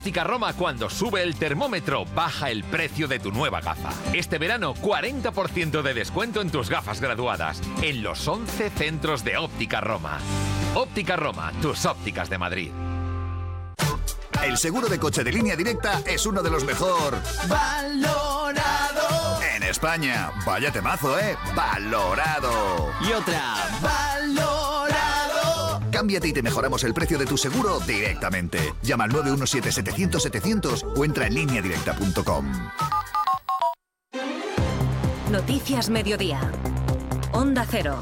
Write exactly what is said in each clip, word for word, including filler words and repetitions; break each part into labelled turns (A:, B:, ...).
A: Óptica Roma, cuando sube el termómetro, baja el precio de tu nueva gafa. Este verano, cuarenta por ciento de descuento en tus gafas graduadas, en los once centros de Óptica Roma. Óptica Roma, tus ópticas de Madrid.
B: El seguro de coche de Línea Directa es uno de los mejor valorado en España. Vaya temazo, ¿eh? Valorado.
C: Y otra.
B: Valorado. Cámbiate y te mejoramos el precio de tu seguro directamente. Llama al nueve uno siete setecientos setecientos o entra en línea directa punto com.
D: Noticias Mediodía. Onda Cero.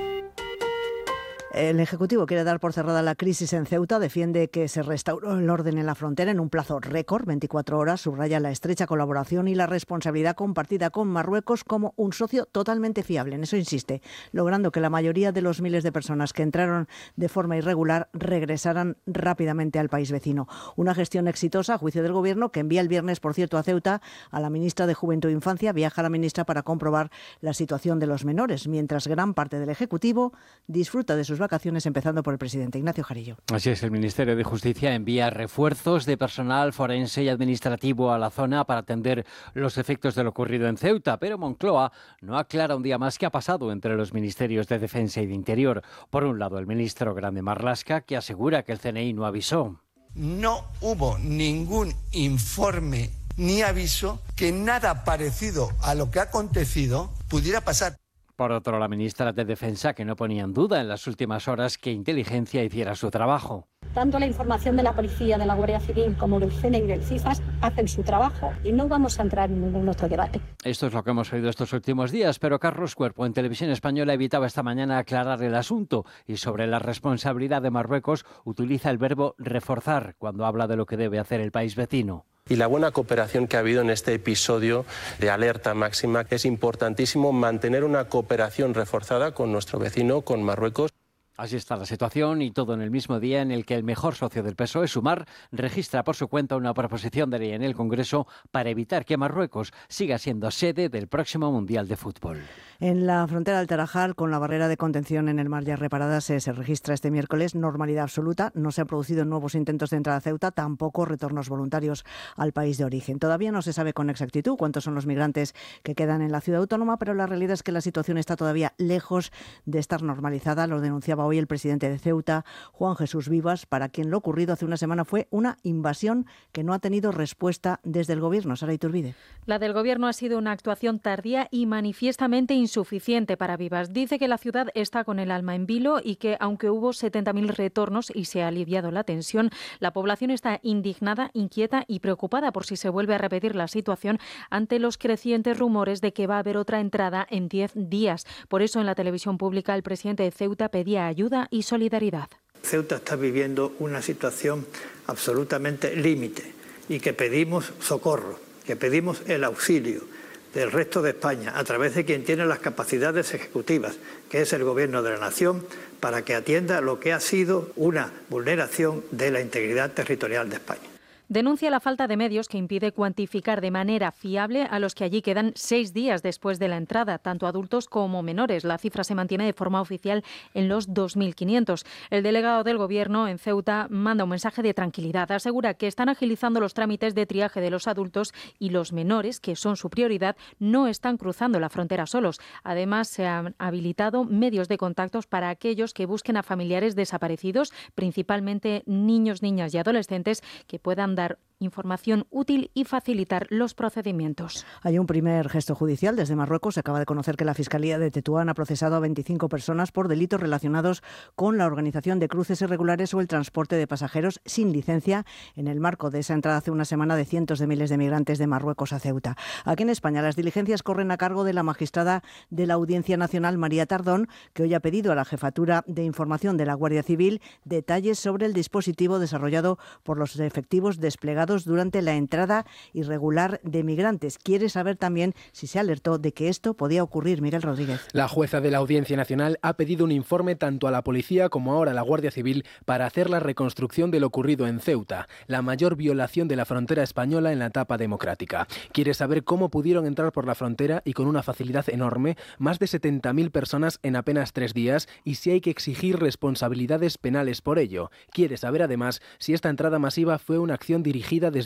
E: El Ejecutivo quiere dar por cerrada la crisis en Ceuta, defiende que se restauró el orden en la frontera en un plazo récord, veinticuatro horas, subraya la estrecha colaboración y la responsabilidad compartida con Marruecos como un socio totalmente fiable. En eso insiste, logrando que la mayoría de los miles de personas que entraron de forma irregular regresaran rápidamente al país vecino. Una gestión exitosa, a juicio del Gobierno, que envía el viernes, por cierto, a Ceuta a la ministra de Juventud e Infancia. Viaja la ministra para comprobar la situación de los menores, mientras gran parte del Ejecutivo disfruta de sus vacaciones, empezando por el presidente Ignacio Jarillo.
F: Así es, el Ministerio de Justicia envía refuerzos de personal forense y administrativo a la zona para atender los efectos de lo ocurrido en Ceuta, pero Moncloa no aclara un día más qué ha pasado entre los ministerios de Defensa y de Interior. Por un lado, el ministro Grande Marlaska, que asegura que el C N I no avisó.
G: No hubo ningún informe ni aviso que nada parecido a lo que ha acontecido pudiera pasar.
F: Por otro, la ministra de Defensa, que no ponía en duda en las últimas horas que Inteligencia hiciera su trabajo.
H: Tanto la información de la Policía, de la Guardia Civil, como del C N I y del CIFAS hacen su trabajo y no vamos a entrar en ningún otro debate.
F: Esto es lo que hemos oído estos últimos días, pero Carlos Cuerpo en Televisión Española evitaba esta mañana aclarar el asunto y sobre la responsabilidad de Marruecos utiliza el verbo reforzar cuando habla de lo que debe hacer el país vecino.
I: Y la buena cooperación que ha habido en este episodio de alerta máxima, que es importantísimo mantener una cooperación reforzada con nuestro vecino, con Marruecos.
F: Así está la situación y todo en el mismo día en el que el mejor socio del P S O E, Sumar, registra por su cuenta una proposición de ley en el Congreso para evitar que Marruecos siga siendo sede del próximo Mundial de Fútbol.
E: En la frontera del Tarajal, con la barrera de contención en el mar ya reparada, se, se registra este miércoles normalidad absoluta. No se han producido nuevos intentos de entrada a Ceuta, tampoco retornos voluntarios al país de origen. Todavía no se sabe con exactitud cuántos son los migrantes que quedan en la ciudad autónoma, pero la realidad es que la situación está todavía lejos de estar normalizada. Lo denunciaba hoy el presidente de Ceuta, Juan Jesús Vivas, para quien lo ocurrido hace una semana fue una invasión que no ha tenido respuesta desde el Gobierno. Sara Iturbide.
J: La del Gobierno ha sido una actuación tardía y manifiestamente insuficiente para Vivas. Dice que la ciudad está con el alma en vilo y que, aunque hubo setenta mil retornos y se ha aliviado la tensión, la población está indignada, inquieta y preocupada por si se vuelve a repetir la situación ante los crecientes rumores de que va a haber otra entrada en diez días. Por eso, en la televisión pública, el presidente de Ceuta pedía ayuda y solidaridad.
K: Ceuta está viviendo una situación absolutamente límite y que pedimos socorro, que pedimos el auxilio del resto de España a través de quien tiene las capacidades ejecutivas, que es el Gobierno de la Nación, para que atienda lo que ha sido una vulneración de la integridad territorial de España.
J: Denuncia la falta de medios que impide cuantificar de manera fiable a los que allí quedan seis días después de la entrada, tanto adultos como menores. La cifra se mantiene de forma oficial en los dos mil quinientos. El delegado del Gobierno en Ceuta manda un mensaje de tranquilidad. Asegura que están agilizando los trámites de triaje de los adultos y los menores, que son su prioridad, no están cruzando la frontera solos. Además, se han habilitado medios de contactos para aquellos que busquen a familiares desaparecidos, principalmente niños, niñas y adolescentes, que puedan dar información útil y facilitar los procedimientos.
E: Hay un primer gesto judicial desde Marruecos. Se acaba de conocer que la Fiscalía de Tetuán ha procesado a veinticinco personas por delitos relacionados con la organización de cruces irregulares o el transporte de pasajeros sin licencia en el marco de esa entrada hace una semana de cientos de miles de migrantes de Marruecos a Ceuta. Aquí en España las diligencias corren a cargo de la magistrada de la Audiencia Nacional, María Tardón, que hoy ha pedido a la Jefatura de Información de la Guardia Civil detalles sobre el dispositivo desarrollado por los efectivos desplegados durante la entrada irregular de migrantes. Quiere saber también si se alertó de que esto podía ocurrir. Miguel Rodríguez.
L: La jueza de la Audiencia Nacional ha pedido un informe tanto a la policía como ahora a la Guardia Civil para hacer la reconstrucción de lo ocurrido en Ceuta, la mayor violación de la frontera española en la etapa democrática. Quiere saber cómo pudieron entrar por la frontera y con una facilidad enorme más de setenta mil personas en apenas tres días y si hay que exigir responsabilidades penales por ello. Quiere saber además si esta entrada masiva fue una acción dirigida acogida desde